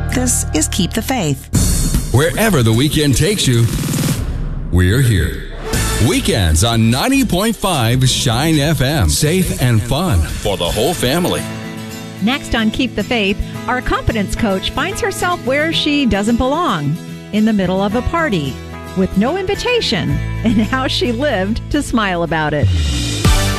This is Keep the Faith. Wherever the weekend takes you, we're here. Weekends on 90.5 Shine FM. Safe and fun for the whole family. Next on Keep the Faith, our confidence coach finds herself where she doesn't belong, in the middle of a party, with no invitation, and how she lived to smile about it.